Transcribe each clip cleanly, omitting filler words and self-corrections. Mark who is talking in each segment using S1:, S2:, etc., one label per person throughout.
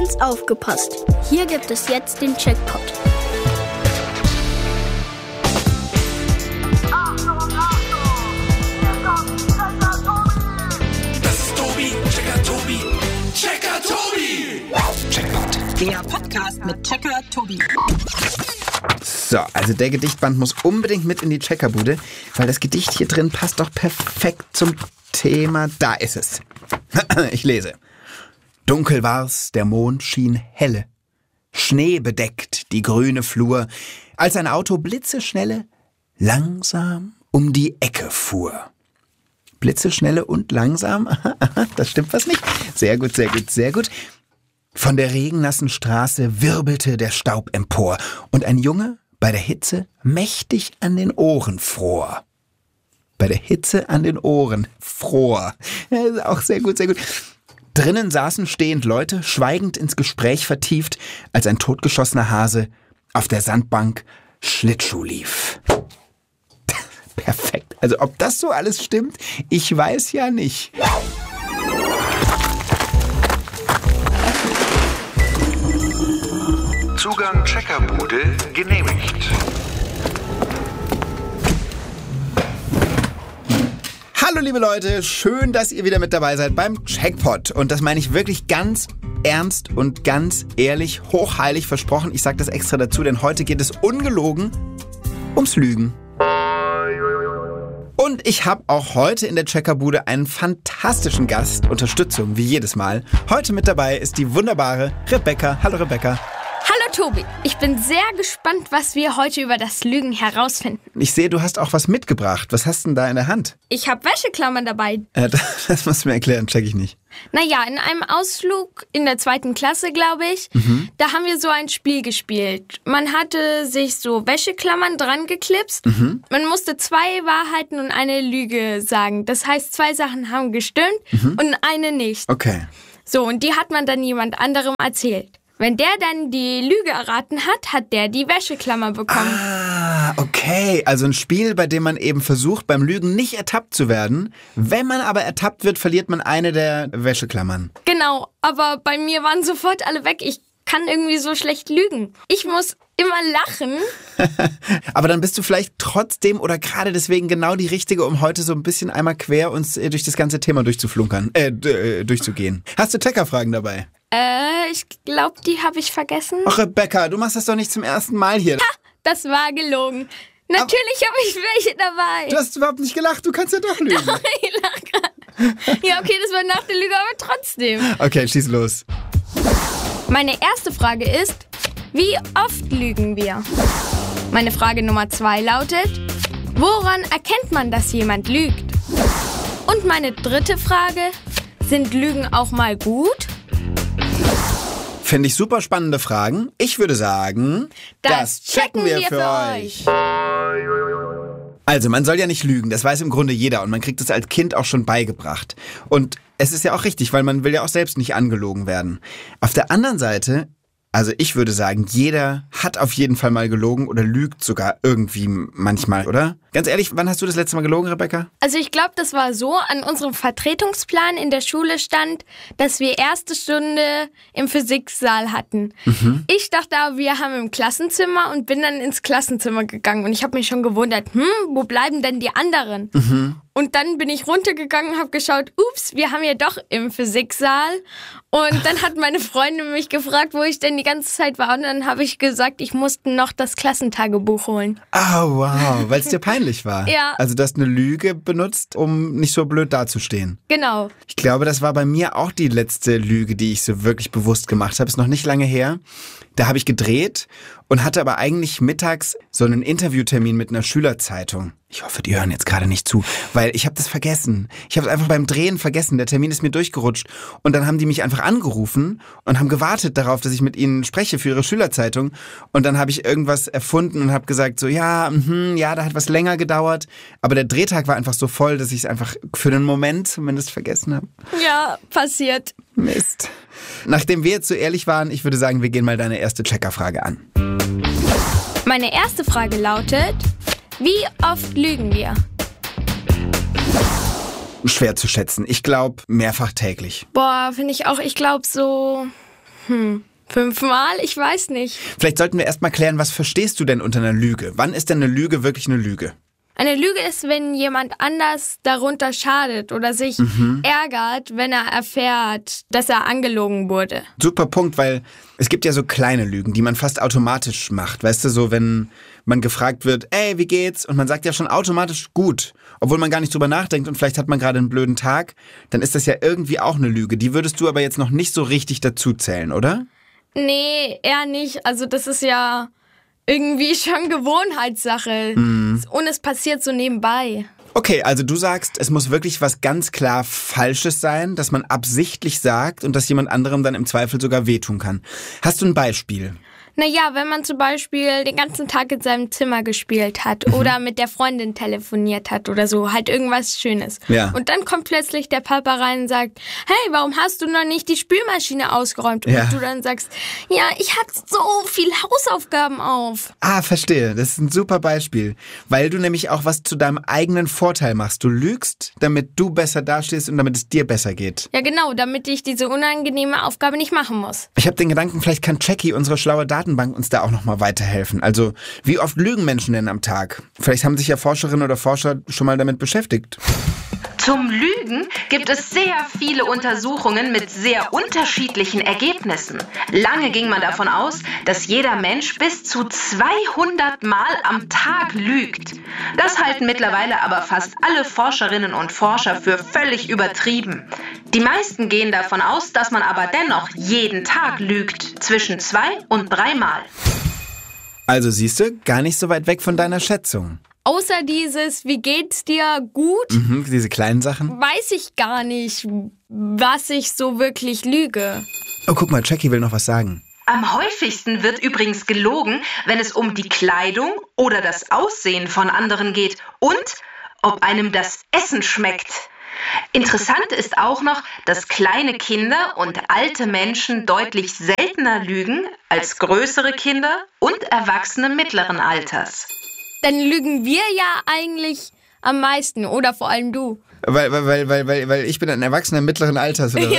S1: Aufgepasst! Hier gibt es jetzt den Checkpot.
S2: Das ist Tobi, Checker Tobi, Checker Tobi!
S3: Checkpot. Der Podcast mit Checker Tobi.
S4: So, also der Gedichtband muss unbedingt mit in die Checkerbude, weil das Gedicht hier drin passt doch perfekt zum Thema. Da ist es. Ich lese. Dunkel war's, der Mond schien helle. Schnee bedeckt die grüne Flur, als ein Auto blitzeschnelle langsam um die Ecke fuhr. Blitzeschnelle und langsam? Das stimmt was nicht. Sehr gut, sehr gut, sehr gut. Von der regennassen Straße wirbelte der Staub empor und ein Junge bei der Hitze mächtig an den Ohren fror. Bei der Hitze an den Ohren fror. Ja, ist auch sehr gut, sehr gut. Drinnen saßen stehend Leute, schweigend ins Gespräch vertieft, als ein totgeschossener Hase auf der Sandbank Schlittschuh lief. Perfekt. Also ob das so alles stimmt, ich weiß ja nicht.
S5: Zugang Checkerbude genehmigt.
S4: Hallo liebe Leute, schön, dass ihr wieder mit dabei seid beim Checkpot. Und das meine ich wirklich ganz ernst und ganz ehrlich, hochheilig versprochen. Ich sage das extra dazu, denn heute geht es ungelogen ums Lügen. Und ich habe auch heute in der Checkerbude einen fantastischen Gast, Unterstützung wie jedes Mal. Heute mit dabei ist die wunderbare Rebecca. Hallo Rebecca.
S1: Hallo Tobi, ich bin sehr gespannt, was wir heute über das Lügen herausfinden.
S4: Ich sehe, du hast auch was mitgebracht. Was hast du denn da in der Hand?
S1: Ich habe Wäscheklammern dabei.
S4: Das musst du mir erklären, check ich nicht.
S1: Naja, in einem Ausflug in der 2. Klasse, glaube ich, da haben wir so ein Spiel gespielt. Man hatte sich so Wäscheklammern dran geklipst. Man musste 2 Wahrheiten und eine Lüge sagen. Das heißt, 2 Sachen haben gestimmt und eine nicht.
S4: Okay.
S1: So, und die hat man dann jemand anderem erzählt. Wenn der dann die Lüge erraten hat, hat der die Wäscheklammer bekommen.
S4: Ah, okay. Also ein Spiel, bei dem man eben versucht, beim Lügen nicht ertappt zu werden. Wenn man aber ertappt wird, verliert man eine der Wäscheklammern.
S1: Genau, aber bei mir waren sofort alle weg. Ich kann irgendwie so schlecht lügen. Ich muss immer lachen.
S4: Aber dann bist du vielleicht trotzdem oder gerade deswegen genau die Richtige, um heute so ein bisschen einmal quer uns durch das ganze Thema durchzuflunkern, durchzugehen. Hast du Checkerfragen dabei?
S1: Ich glaube, die habe ich vergessen.
S4: Ach, Rebecca, du machst das doch nicht zum ersten Mal hier.
S1: Ha, das war gelogen. Natürlich habe ich welche dabei.
S4: Du hast überhaupt nicht gelacht, du kannst ja doch lügen.
S1: Doch, ich lach grad. Ja, okay, das war nach der Lüge, aber trotzdem.
S4: Okay, schieß los.
S1: Meine erste Frage ist, wie oft lügen wir? Meine Frage Nummer 2 lautet, woran erkennt man, dass jemand lügt? Und meine dritte Frage, sind Lügen auch mal gut?
S4: Finde ich super spannende Fragen. Ich würde sagen, das checken wir für euch. Also, man soll ja nicht lügen, das weiß im Grunde jeder und man kriegt es als Kind auch schon beigebracht. Und es ist ja auch richtig, weil man will ja auch selbst nicht angelogen werden. Auf der anderen Seite, also ich würde sagen, jeder hat auf jeden Fall mal gelogen oder lügt sogar irgendwie manchmal, oder? Ganz ehrlich, wann hast du das letzte Mal gelogen, Rebecca?
S1: Also ich glaube, das war so, an unserem Vertretungsplan in der Schule stand, dass wir erste Stunde im Physiksaal hatten. Ich dachte aber, wir haben im Klassenzimmer und bin dann ins Klassenzimmer gegangen und ich habe mich schon gewundert, wo bleiben denn die anderen? Und dann bin ich runtergegangen und habe geschaut, ups, wir haben ja doch im Physiksaal. Und dann hat meine Freundin mich gefragt, wo ich denn die ganze Zeit war. Und dann habe ich gesagt, ich musste noch das Klassentagebuch holen.
S4: Oh, wow, weil es dir peinlich war.
S1: Ja.
S4: Also du hast eine Lüge benutzt, um nicht so blöd dazustehen.
S1: Genau.
S4: Ich glaube, das war bei mir auch die letzte Lüge, die ich so wirklich bewusst gemacht habe. Ist noch nicht lange her. Da habe ich gedreht und hatte aber eigentlich mittags so einen Interviewtermin mit einer Schülerzeitung. Ich hoffe, die hören jetzt gerade nicht zu, weil ich habe das vergessen. Ich habe es einfach beim Drehen vergessen. Der Termin ist mir durchgerutscht. Und dann haben die mich einfach angerufen und haben gewartet darauf, dass ich mit ihnen spreche für ihre Schülerzeitung. Und dann habe ich irgendwas erfunden und habe gesagt so, ja, da hat was länger gedauert. Aber der Drehtag war einfach so voll, dass ich es einfach für den Moment zumindest vergessen habe.
S1: Ja, passiert.
S4: Mist. Nachdem wir jetzt so ehrlich waren, ich würde sagen, wir gehen mal deine erste Checkerfrage an.
S1: Meine erste Frage lautet, wie oft lügen wir?
S4: Schwer zu schätzen. Ich glaube, mehrfach täglich.
S1: Boah, finde ich auch. Ich glaube so 5-mal? Ich weiß nicht.
S4: Vielleicht sollten wir erstmal klären, was verstehst du denn unter einer Lüge? Wann ist denn eine Lüge wirklich eine Lüge?
S1: Eine Lüge ist, wenn jemand anders darunter schadet oder sich ärgert, wenn er erfährt, dass er angelogen wurde.
S4: Super Punkt, weil es gibt ja so kleine Lügen, die man fast automatisch macht. Weißt du, so wenn man gefragt wird, ey, wie geht's? Und man sagt ja schon automatisch gut, obwohl man gar nicht drüber nachdenkt und vielleicht hat man gerade einen blöden Tag, dann ist das ja irgendwie auch eine Lüge. Die würdest du aber jetzt noch nicht so richtig dazu zählen, oder?
S1: Nee, eher nicht. Also das ist ja irgendwie schon Gewohnheitssache. Und es passiert so nebenbei.
S4: Okay, also du sagst, es muss wirklich was ganz klar Falsches sein, dass man absichtlich sagt und dass jemand anderem dann im Zweifel sogar wehtun kann. Hast du ein Beispiel?
S1: Naja, wenn man zum Beispiel den ganzen Tag in seinem Zimmer gespielt hat oder mit der Freundin telefoniert hat oder so, halt irgendwas Schönes.
S4: Ja.
S1: Und dann kommt plötzlich der Papa rein und sagt, hey, warum hast du noch nicht die Spülmaschine ausgeräumt? Und du dann sagst, ja, ich hab so viel Hausaufgaben auf.
S4: Ah, verstehe. Das ist ein super Beispiel. Weil du nämlich auch was zu deinem eigenen Vorteil machst. Du lügst, damit du besser dastehst und damit es dir besser geht.
S1: Ja, genau, damit ich diese unangenehme Aufgabe nicht machen muss.
S4: Ich habe den Gedanken, vielleicht kann Jackie, unsere schlaue Datenbank, uns da auch nochmal weiterhelfen. Also, wie oft lügen Menschen denn am Tag? Vielleicht haben sich ja Forscherinnen oder Forscher schon mal damit beschäftigt.
S6: Zum Lügen gibt es sehr viele Untersuchungen mit sehr unterschiedlichen Ergebnissen. Lange ging man davon aus, dass jeder Mensch bis zu 200 Mal am Tag lügt. Das halten mittlerweile aber fast alle Forscherinnen und Forscher für völlig übertrieben. Die meisten gehen davon aus, dass man aber dennoch jeden Tag lügt, zwischen 2 und 3 Mal.
S4: Also siehst du, gar nicht so weit weg von deiner Schätzung.
S1: Außer dieses, wie geht's dir, gut?
S4: Diese kleinen Sachen.
S1: Weiß ich gar nicht, was ich so wirklich lüge.
S4: Oh, guck mal, Jackie will noch was sagen.
S6: Am häufigsten wird übrigens gelogen, wenn es um die Kleidung oder das Aussehen von anderen geht und ob einem das Essen schmeckt. Interessant ist auch noch, dass kleine Kinder und alte Menschen deutlich seltener lügen als größere Kinder und Erwachsene mittleren Alters.
S1: Dann lügen wir ja eigentlich am meisten, oder vor allem du.
S4: Weil ich bin ein Erwachsener mittleren Alters, oder was?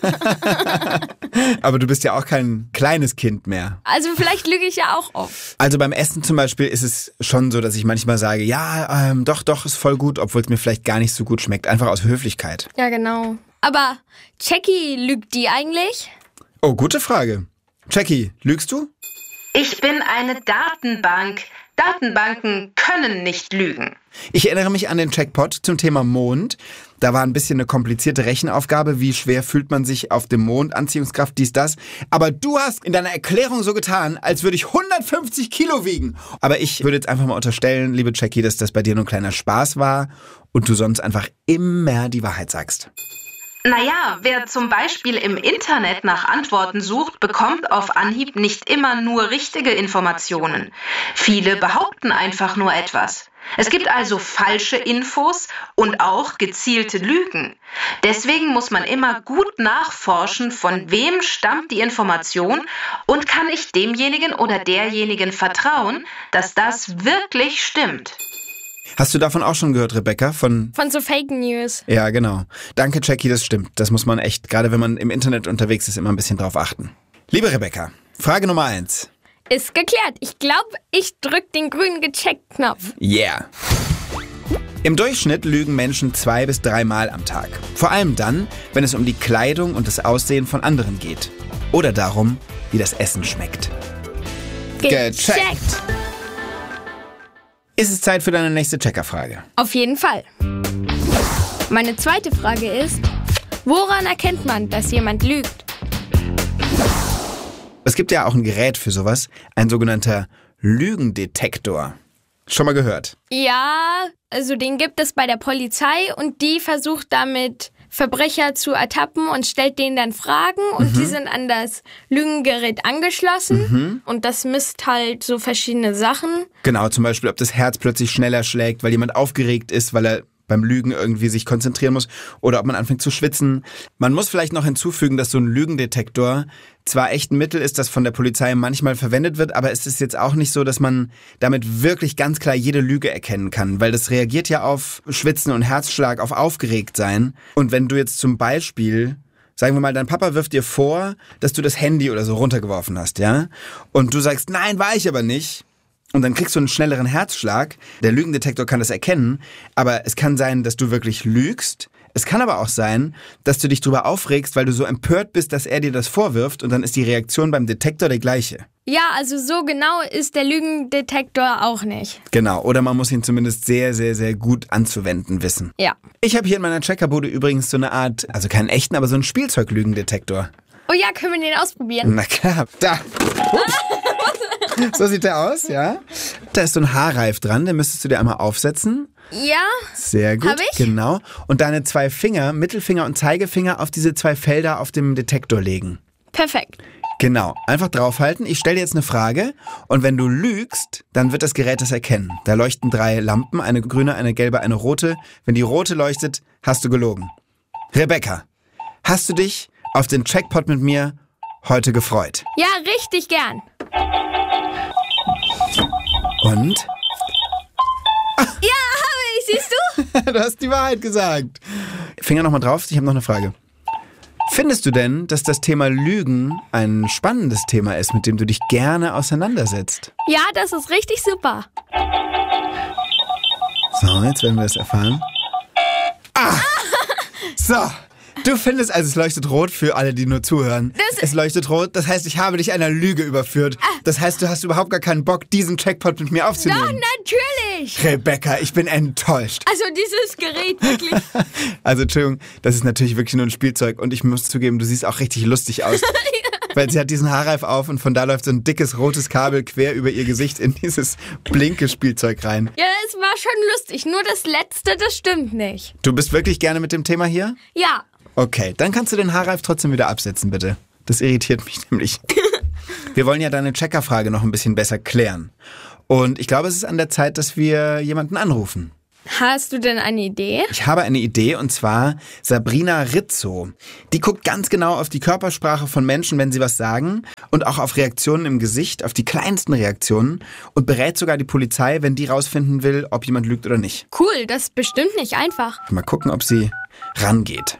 S1: Ja.
S4: Aber du bist ja auch kein kleines Kind mehr.
S1: Also vielleicht lüge ich ja auch oft.
S4: Also beim Essen zum Beispiel ist es schon so, dass ich manchmal sage, ja, doch, ist voll gut, obwohl es mir vielleicht gar nicht so gut schmeckt. Einfach aus Höflichkeit.
S1: Ja, genau. Aber Jackie, lügt die eigentlich?
S4: Oh, gute Frage. Jackie, lügst du?
S6: Ich bin eine Datenbank. Datenbanken können nicht lügen.
S4: Ich erinnere mich an den Checkpot zum Thema Mond. Da war ein bisschen eine komplizierte Rechenaufgabe. Wie schwer fühlt man sich auf dem Mond? Anziehungskraft, dies, das. Aber du hast in deiner Erklärung so getan, als würde ich 150 Kilo wiegen. Aber ich würde jetzt einfach mal unterstellen, liebe Jackie, dass das bei dir nur ein kleiner Spaß war und du sonst einfach immer die Wahrheit sagst.
S6: Naja, wer zum Beispiel im Internet nach Antworten sucht, bekommt auf Anhieb nicht immer nur richtige Informationen. Viele behaupten einfach nur etwas. Es gibt also falsche Infos und auch gezielte Lügen. Deswegen muss man immer gut nachforschen, von wem stammt die Information und kann ich demjenigen oder derjenigen vertrauen, dass das wirklich stimmt.
S4: Hast du davon auch schon gehört, Rebecca? Von
S1: so Fake News.
S4: Ja, genau. Danke, Jackie, das stimmt. Das muss man echt, gerade wenn man im Internet unterwegs ist, immer ein bisschen drauf achten. Liebe Rebecca, Frage Nummer 1.
S1: Ist geklärt. Ich glaube, ich drück den grünen Gecheckt-Knopf.
S4: Yeah. Im Durchschnitt lügen Menschen 2 bis 3 Mal am Tag. Vor allem dann, wenn es um die Kleidung und das Aussehen von anderen geht. Oder darum, wie das Essen schmeckt. Gecheckt. Ist es Zeit für deine nächste Checkerfrage?
S1: Auf jeden Fall. Meine zweite Frage ist, woran erkennt man, dass jemand lügt?
S4: Es gibt ja auch ein Gerät für sowas, ein sogenannter Lügendetektor. Schon mal gehört?
S1: Ja, also den gibt es bei der Polizei und die versucht damit Verbrecher zu ertappen und stellt denen dann Fragen und die sind an das Lügengerät angeschlossen und das misst halt so verschiedene Sachen.
S4: Genau, zum Beispiel, ob das Herz plötzlich schneller schlägt, weil jemand aufgeregt ist, weil er beim Lügen irgendwie sich konzentrieren muss oder ob man anfängt zu schwitzen. Man muss vielleicht noch hinzufügen, dass so ein Lügendetektor zwar echt ein Mittel ist, das von der Polizei manchmal verwendet wird, aber es ist jetzt auch nicht so, dass man damit wirklich ganz klar jede Lüge erkennen kann, weil das reagiert ja auf Schwitzen und Herzschlag, auf Aufgeregtsein. Und wenn du jetzt zum Beispiel Sagen wir mal, dein Papa wirft dir vor, dass du das Handy oder so runtergeworfen hast, ja? Und du sagst, nein, war ich aber nicht. Und dann kriegst du einen schnelleren Herzschlag. Der Lügendetektor kann das erkennen. Aber es kann sein, dass du wirklich lügst. Es kann aber auch sein, dass du dich drüber aufregst, weil du so empört bist, dass er dir das vorwirft. Und dann ist die Reaktion beim Detektor die gleiche.
S1: Ja, also so genau ist der Lügendetektor auch nicht.
S4: Genau, oder man muss ihn zumindest sehr, sehr, sehr gut anzuwenden wissen.
S1: Ja.
S4: Ich habe hier in meiner Checkerbude übrigens so eine Art, also keinen echten, aber so einen Spielzeuglügendetektor.
S1: Oh ja, können wir den ausprobieren?
S4: Na klar, da. So sieht der aus, ja. Da ist so ein Haarreif dran, den müsstest du dir einmal aufsetzen.
S1: Ja.
S4: Sehr gut,
S1: Hab ich?
S4: genau. Und deine 2 Finger, Mittelfinger und Zeigefinger, auf diese 2 Felder auf dem Detektor legen.
S1: Perfekt.
S4: Genau, einfach draufhalten. Ich stelle dir jetzt eine Frage und wenn du lügst, dann wird das Gerät das erkennen. Da leuchten 3 Lampen, eine grüne, eine gelbe, eine rote. Wenn die rote leuchtet, hast du gelogen. Rebecca, hast du dich auf den Checkpot mit mir heute gefreut?
S1: Ja, richtig gern.
S4: Und?
S1: Ja, habe ich, siehst du?
S4: Du hast die Wahrheit gesagt. Finger nochmal drauf, ich habe noch eine Frage. Findest du denn, dass das Thema Lügen ein spannendes Thema ist, mit dem du dich gerne auseinandersetzt?
S1: Ja, das ist richtig super.
S4: So, jetzt werden wir das erfahren. So, du findest, also es leuchtet rot für alle, die nur zuhören. Es leuchtet rot, das heißt, ich habe dich einer Lüge überführt. Das heißt, du hast überhaupt gar keinen Bock, diesen Checkpot mit mir aufzunehmen.
S1: Doch, natürlich.
S4: Rebecca, ich bin enttäuscht.
S1: Also dieses Gerät, wirklich.
S4: Also Entschuldigung, das ist natürlich wirklich nur ein Spielzeug und ich muss zugeben, du siehst auch richtig lustig aus. Weil sie hat diesen Haarreif auf und von da läuft so ein dickes rotes Kabel quer über ihr Gesicht in dieses blinke Spielzeug rein.
S1: Ja, es war schon lustig, nur das Letzte, das stimmt nicht.
S4: Du bist wirklich gerne mit dem Thema hier?
S1: Ja.
S4: Okay, dann kannst du den Haarreif trotzdem wieder absetzen, bitte. Das irritiert mich nämlich. Wir wollen ja deine Checkerfrage noch ein bisschen besser klären. Und ich glaube, es ist an der Zeit, dass wir jemanden anrufen.
S1: Hast du denn eine Idee?
S4: Ich habe eine Idee und zwar Sabrina Rizzo. Die guckt ganz genau auf die Körpersprache von Menschen, wenn sie was sagen und auch auf Reaktionen im Gesicht, auf die kleinsten Reaktionen und berät sogar die Polizei, wenn die rausfinden will, ob jemand lügt oder nicht.
S1: Cool, das ist bestimmt nicht einfach.
S4: Mal gucken, ob sie rangeht.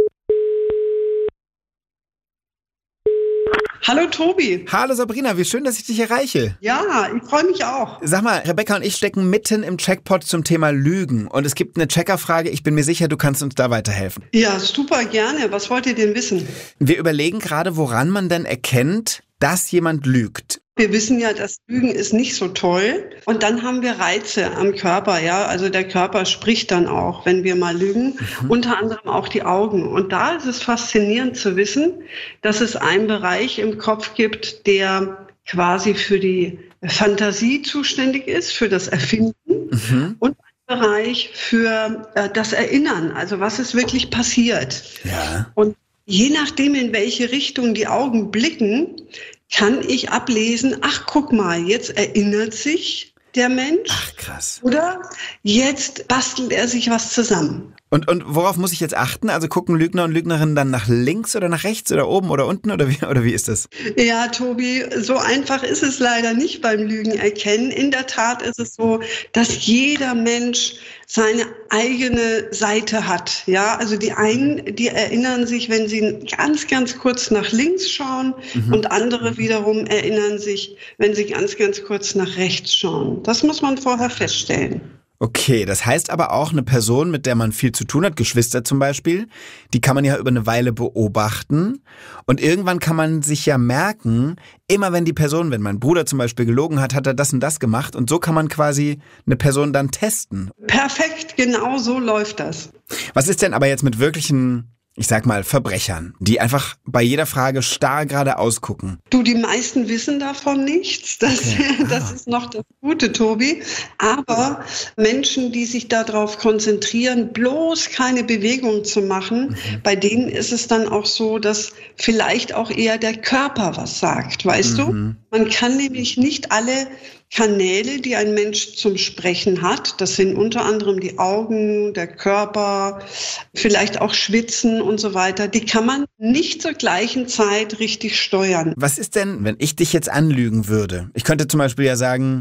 S7: Hallo Tobi.
S4: Hallo Sabrina, wie schön, dass ich dich erreiche.
S7: Ja, ich freue mich auch.
S4: Sag mal, Rebecca und ich stecken mitten im Checkpot zum Thema Lügen und es gibt eine Checkerfrage, ich bin mir sicher, du kannst uns da weiterhelfen.
S7: Ja, super gerne. Was wollt ihr denn wissen?
S4: Wir überlegen gerade, woran man denn erkennt, dass jemand lügt.
S7: Wir wissen ja, das Lügen ist nicht so toll. Und dann haben wir Reize am Körper, ja. Also der Körper spricht dann auch, wenn wir mal lügen. Unter anderem auch die Augen. Und da ist es faszinierend zu wissen, dass es einen Bereich im Kopf gibt, der quasi für die Fantasie zuständig ist, für das Erfinden. Und einen Bereich für das Erinnern. Also was ist wirklich passiert.
S4: Ja.
S7: Und je nachdem, in welche Richtung die Augen blicken, kann ich ablesen, ach, guck mal, jetzt erinnert sich der Mensch.
S4: Ach, krass.
S7: Oder jetzt bastelt er sich was zusammen.
S4: Und worauf muss ich jetzt achten? Also gucken Lügner und Lügnerinnen dann nach links oder nach rechts oder oben oder unten oder wie ist das?
S7: Ja, Tobi, so einfach ist es leider nicht beim Lügen erkennen. In der Tat ist es so, dass jeder Mensch seine eigene Seite hat. Ja, also die einen, die erinnern sich, wenn sie ganz, ganz kurz nach links schauen und andere wiederum erinnern sich, wenn sie ganz, ganz kurz nach rechts schauen. Das muss man vorher feststellen.
S4: Okay, das heißt aber auch, eine Person, mit der man viel zu tun hat, Geschwister zum Beispiel, die kann man ja über eine Weile beobachten und irgendwann kann man sich ja merken, immer wenn die Person, wenn mein Bruder zum Beispiel gelogen hat, hat er das und das gemacht und so kann man quasi eine Person dann testen.
S7: Perfekt, genau so läuft das.
S4: Was ist denn aber jetzt mit wirklichen, ich sag mal, Verbrechern, die einfach bei jeder Frage starr geradeaus gucken?
S7: Du, die meisten wissen davon nichts. Das ist noch das Gute, Tobi. Aber Menschen, die sich darauf konzentrieren, bloß keine Bewegung zu machen, bei denen ist es dann auch so, dass vielleicht auch eher der Körper was sagt, weißt du? Man kann nämlich nicht alle Kanäle, die ein Mensch zum Sprechen hat, das sind unter anderem die Augen, der Körper, vielleicht auch Schwitzen und so weiter, die kann man nicht zur gleichen Zeit richtig steuern.
S4: Was ist denn, wenn ich dich jetzt anlügen würde? Ich könnte zum Beispiel ja sagen,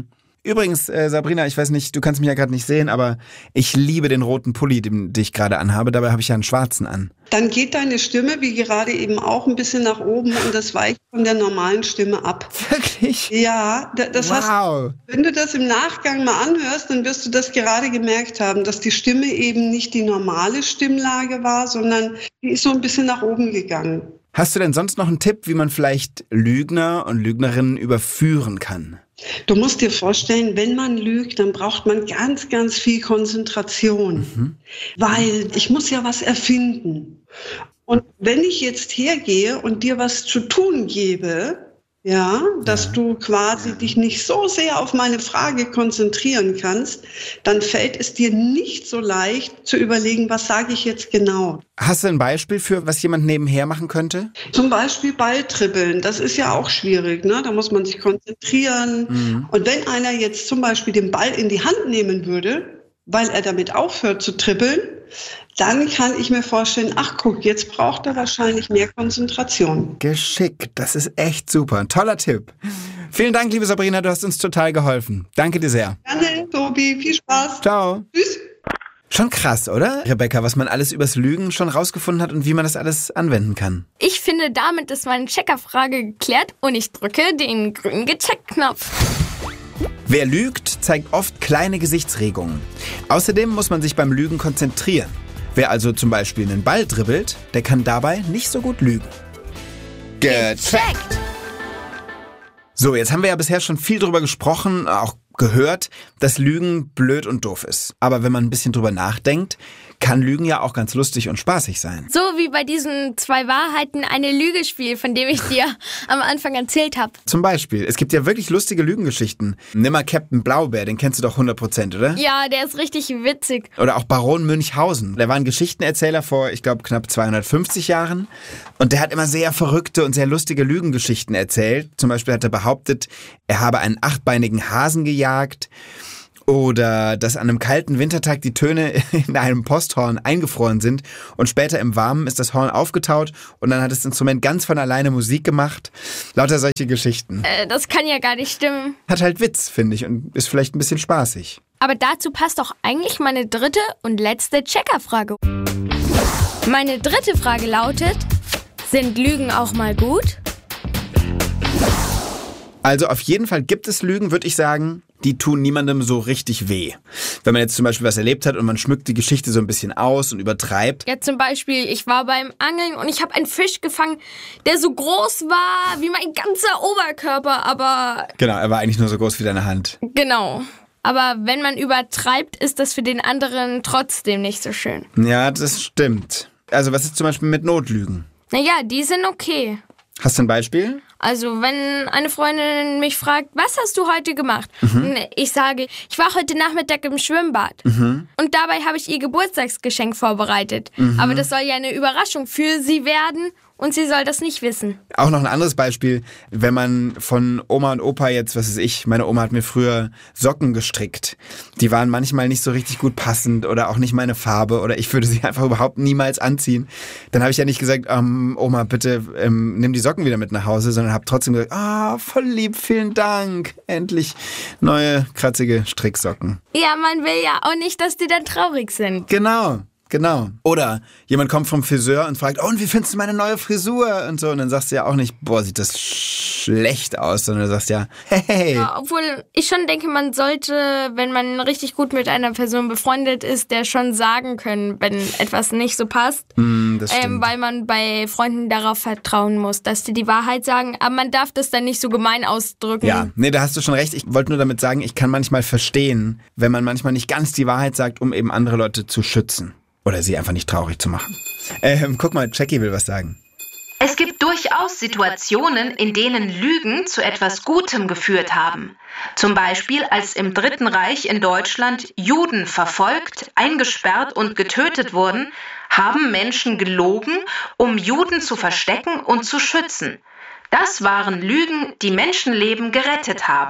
S4: Übrigens, Sabrina, ich weiß nicht, du kannst mich ja gerade nicht sehen, aber ich liebe den roten Pulli, den ich gerade anhabe. Dabei habe ich ja einen schwarzen an.
S7: Dann geht deine Stimme, wie gerade eben auch, ein bisschen nach oben und das weicht von der normalen Stimme ab.
S4: Wirklich?
S7: Ja, das
S4: wow.
S7: Wenn du das im Nachgang mal anhörst, dann wirst du das gerade gemerkt haben, dass die Stimme eben nicht die normale Stimmlage war, sondern die ist so ein bisschen nach oben gegangen.
S4: Hast du denn sonst noch einen Tipp, wie man vielleicht Lügner und Lügnerinnen überführen kann?
S7: Du musst dir vorstellen, wenn man lügt, dann braucht man ganz, ganz viel Konzentration, weil ich muss ja was erfinden. Und wenn ich jetzt hergehe und dir was zu tun gebe, ja, dass du quasi dich nicht so sehr auf meine Frage konzentrieren kannst, dann fällt es dir nicht so leicht zu überlegen, was sage ich jetzt genau.
S4: Hast du ein Beispiel für, was jemand nebenher machen könnte?
S7: Zum Beispiel Balltribbeln, das ist ja auch schwierig, ne? Da muss man sich konzentrieren. Und wenn einer jetzt zum Beispiel den Ball in die Hand nehmen würde, weil er damit aufhört zu tribbeln, dann kann ich mir vorstellen, ach guck, jetzt braucht er wahrscheinlich mehr Konzentration.
S4: Geschickt, das ist echt super. Ein toller Tipp. Vielen Dank, liebe Sabrina, du hast uns total geholfen. Danke dir sehr.
S7: Gerne, Tobi, viel Spaß.
S4: Ciao.
S7: Tschüss.
S4: Schon krass, oder, Rebecca, was man alles übers Lügen schon rausgefunden hat und wie man das alles anwenden kann.
S1: Ich finde, damit ist meine Checkerfrage geklärt und ich drücke den grünen Gecheckt-Knopf.
S4: Wer lügt, zeigt oft kleine Gesichtsregungen. Außerdem muss man sich beim Lügen konzentrieren. Wer also zum Beispiel einen Ball dribbelt, der kann dabei nicht so gut lügen. Gecheckt! So, jetzt haben wir ja bisher schon viel drüber gesprochen, auch gehört, dass Lügen blöd und doof ist. Aber wenn man ein bisschen drüber nachdenkt, kann Lügen ja auch ganz lustig und spaßig sein.
S1: So wie bei diesem 2 Wahrheiten, eine Lüge-Spiel, von dem ich dir am Anfang erzählt habe.
S4: Zum Beispiel, es gibt ja wirklich lustige Lügengeschichten. Nimm mal Captain Blaubeer, den kennst du doch 100%, oder?
S1: Ja, der ist richtig witzig.
S4: Oder auch Baron Münchhausen. Der war ein Geschichtenerzähler vor, ich glaube, knapp 250 Jahren. Und der hat immer sehr verrückte und sehr lustige Lügengeschichten erzählt. Zum Beispiel hat er behauptet, er habe einen 8-beinigen Hasen gejagt. Oder dass an einem kalten Wintertag die Töne in einem Posthorn eingefroren sind und später im Warmen ist das Horn aufgetaut und dann hat das Instrument ganz von alleine Musik gemacht. Lauter solche Geschichten.
S1: Das kann ja gar nicht stimmen.
S4: Hat halt Witz, finde ich, und ist vielleicht ein bisschen spaßig.
S1: Aber dazu passt doch eigentlich meine dritte und letzte Checkerfrage. Meine dritte Frage lautet, sind Lügen auch mal gut?
S4: Also auf jeden Fall gibt es Lügen, würde ich sagen, die tun niemandem so richtig weh. Wenn man jetzt zum Beispiel was erlebt hat und man schmückt die Geschichte so ein bisschen aus und übertreibt.
S1: Ja, zum Beispiel, ich war beim Angeln und ich habe einen Fisch gefangen, der so groß war wie mein ganzer Oberkörper, aber...
S4: Genau, er war eigentlich nur so groß wie deine Hand.
S1: Genau. Aber wenn man übertreibt, ist das für den anderen trotzdem nicht so schön.
S4: Ja, das stimmt. Also was ist zum Beispiel mit Notlügen?
S1: Naja, die sind okay.
S4: Hast du ein Beispiel?
S1: Also, wenn eine Freundin mich fragt, was hast du heute gemacht? Und ich sage, ich war heute Nachmittag im Schwimmbad. Und dabei habe ich ihr Geburtstagsgeschenk vorbereitet. Aber das soll ja eine Überraschung für sie werden und sie soll das nicht wissen.
S4: Auch noch ein anderes Beispiel, wenn man von Oma und Opa jetzt, was weiß ich, meine Oma hat mir früher Socken gestrickt. Die waren manchmal nicht so richtig gut passend oder auch nicht meine Farbe oder ich würde sie einfach überhaupt niemals anziehen. Dann habe ich ja nicht gesagt, Oma, bitte nimm die Socken wieder mit nach Hause, sondern habe trotzdem gesagt, voll lieb, vielen Dank. Endlich neue, kratzige Stricksocken.
S1: Ja, man will ja auch nicht, dass die dann traurig sind.
S4: Genau. Oder jemand kommt vom Friseur und fragt, und wie findest du meine neue Frisur? Und so. Und dann sagst du ja auch nicht, boah, sieht das schlecht aus, sondern du sagst ja, hey.
S1: Ja, obwohl ich schon denke, man sollte, wenn man richtig gut mit einer Person befreundet ist, der schon sagen können, wenn etwas nicht so passt.
S4: Das stimmt.
S1: Weil man bei Freunden darauf vertrauen muss, dass die Wahrheit sagen. Aber man darf das dann nicht so gemein ausdrücken.
S4: Ja, nee, da hast du schon recht. Ich wollte nur damit sagen, ich kann manchmal verstehen, wenn man manchmal nicht ganz die Wahrheit sagt, um eben andere Leute zu schützen. Oder sie einfach nicht traurig zu machen. Guck mal, Jackie will was sagen.
S6: Es gibt durchaus Situationen, in denen Lügen zu etwas Gutem geführt haben. Zum Beispiel, als im Dritten Reich in Deutschland Juden verfolgt, eingesperrt und getötet wurden, haben Menschen gelogen, um Juden zu verstecken und zu schützen. Das waren Lügen, die Menschenleben gerettet haben.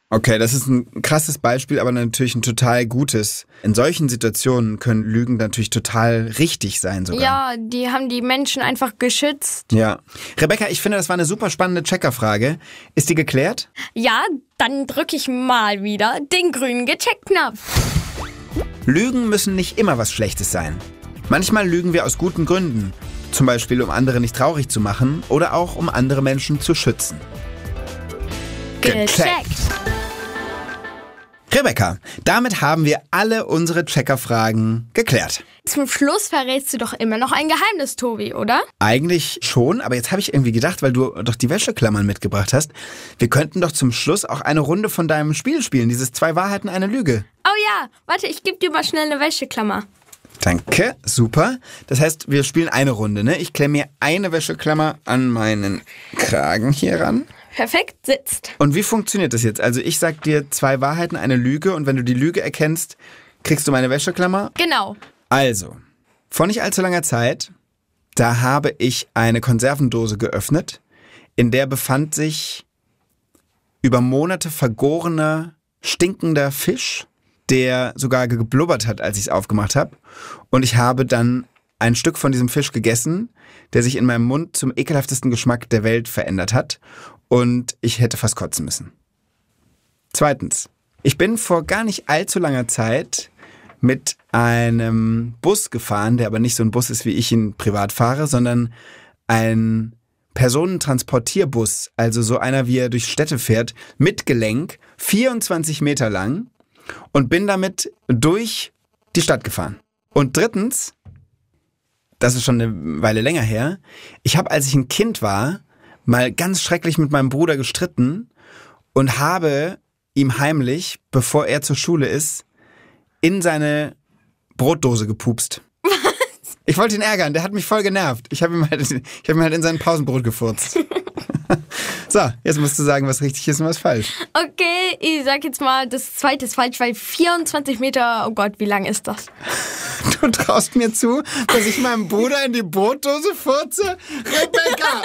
S4: Okay, das ist ein krasses Beispiel, aber natürlich ein total gutes. In solchen Situationen können Lügen natürlich total richtig sein sogar.
S1: Ja, die haben die Menschen einfach geschützt.
S4: Ja. Rebecca, ich finde, das war eine super spannende Checkerfrage. Ist die geklärt?
S1: Ja, dann drücke ich mal wieder den grünen Gecheckt-Knopf.
S4: Lügen müssen nicht immer was Schlechtes sein. Manchmal lügen wir aus guten Gründen. Zum Beispiel, um andere nicht traurig zu machen oder auch um andere Menschen zu schützen. Gecheckt. Rebecca, damit haben wir alle unsere Checkerfragen geklärt.
S1: Zum Schluss verrätst du doch immer noch ein Geheimnis, Tobi, oder?
S4: Eigentlich schon, aber jetzt habe ich irgendwie gedacht, weil du doch die Wäscheklammern mitgebracht hast, wir könnten doch zum Schluss auch eine Runde von deinem Spiel spielen, dieses 2 Wahrheiten, eine Lüge.
S1: Oh ja, warte, ich gebe dir mal schnell eine Wäscheklammer.
S4: Danke, super. Das heißt, wir spielen eine Runde, ne? Ich klemme mir eine Wäscheklammer an meinen Kragen hier ran.
S1: Perfekt, sitzt.
S4: Und wie funktioniert das jetzt? Also ich sag dir 2 Wahrheiten, eine Lüge und wenn du die Lüge erkennst, kriegst du meine Wäscheklammer.
S1: Genau.
S4: Also, vor nicht allzu langer Zeit, da habe ich eine Konservendose geöffnet, in der befand sich über Monate vergorener, stinkender Fisch, der sogar geblubbert hat, als ich es aufgemacht habe. Und ich habe dann ein Stück von diesem Fisch gegessen, der sich in meinem Mund zum ekelhaftesten Geschmack der Welt verändert hat. Und ich hätte fast kotzen müssen. Zweitens, ich bin vor gar nicht allzu langer Zeit mit einem Bus gefahren, der aber nicht so ein Bus ist, wie ich ihn privat fahre, sondern ein Personentransportierbus, also so einer, wie er durch Städte fährt, mit Gelenk, 24 Meter lang und bin damit durch die Stadt gefahren. Und drittens, das ist schon eine Weile länger her, ich habe, als ich ein Kind war, mal ganz schrecklich mit meinem Bruder gestritten und habe ihm heimlich, bevor er zur Schule ist, in seine Brotdose gepupst. Was? Ich wollte ihn ärgern, der hat mich voll genervt. Ich habe ihm halt in sein Pausenbrot gefurzt. So, jetzt musst du sagen, was richtig ist und was falsch.
S1: Okay, ich sag jetzt mal, das zweite ist falsch, weil 24 Meter, oh Gott, wie lang ist das?
S4: Du traust mir zu, dass ich meinem Bruder in die Brotdose furze? Rebecca!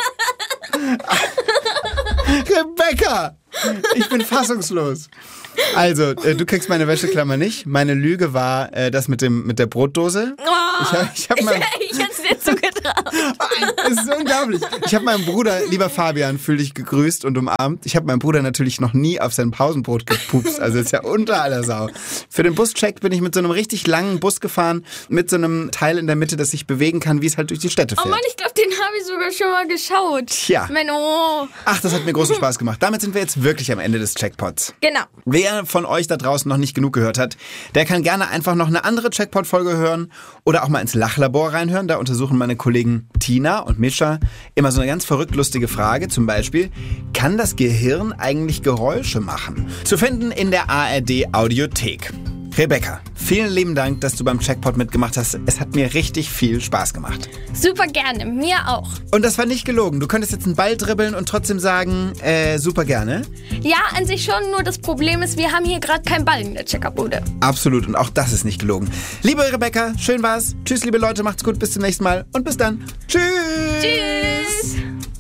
S4: Rebecca! Ich bin fassungslos. Also, du kriegst meine Wäscheklammer nicht. Meine Lüge war das mit der Brotdose.
S1: Oh, ich hätte es dir zugetraut.
S4: Das ist so unglaublich. Ich habe meinem Bruder, lieber Fabian, fühl dich gegrüßt und umarmt. Ich habe meinem Bruder natürlich noch nie auf sein Pausenbrot gepupst. Also ist ja unter aller Sau. Für den Buscheck bin ich mit so einem richtig langen Bus gefahren, mit so einem Teil in der Mitte, das sich bewegen kann, wie es halt durch die Städte fährt.
S1: Oh Mann, ich glaube, den habe ich sogar schon mal geschaut.
S4: Tja.
S1: Menno.
S4: Ach, das hat mir großen Spaß gemacht. Damit sind wir jetzt wirklich am Ende des Checkpots.
S1: Genau.
S4: Wer von euch da draußen noch nicht genug gehört hat, der kann gerne einfach noch eine andere Checkpot-Folge hören oder auch mal ins Lachlabor reinhören. Da untersuchen meine Kollegen Tina und Mischa immer so eine ganz verrückt lustige Frage. Zum Beispiel, kann das Gehirn eigentlich Geräusche machen? Zu finden in der ARD-Audiothek. Rebecca, vielen lieben Dank, dass du beim Checkpot mitgemacht hast. Es hat mir richtig viel Spaß gemacht.
S1: Super gerne, mir auch.
S4: Und das war nicht gelogen. Du könntest jetzt einen Ball dribbeln und trotzdem sagen, super gerne.
S1: Ja, an sich schon, nur das Problem ist, wir haben hier gerade keinen Ball in der Checkerbude.
S4: Absolut, und auch das ist nicht gelogen. Liebe Rebecca, schön war's. Tschüss, liebe Leute, macht's gut, bis zum nächsten Mal und bis dann. Tschüss!
S1: Tschüss!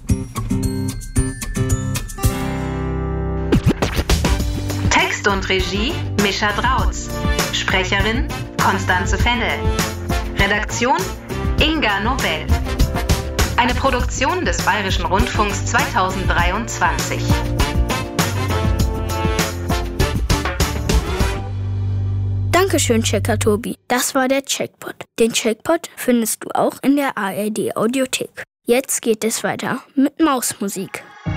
S6: Text und Regie Mischa Drautz. Sprecherin Konstanze Fennel. Redaktion Inga Nobel. Eine Produktion des Bayerischen Rundfunks 2023.
S8: Dankeschön, Checker Tobi. Das war der Checkpot. Den Checkpot findest du auch in der ARD Audiothek. Jetzt geht es weiter mit Mausmusik.